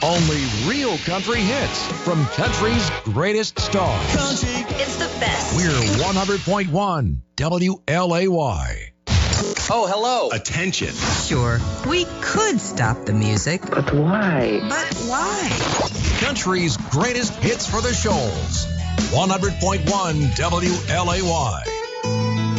Only real country hits from country's greatest stars. Country. It's the best. We're 100.1 WLAY. Oh, hello. Attention. Sure, we could stop the music. But why? But why? Country's greatest hits for the shoals. 100.1 WLAY.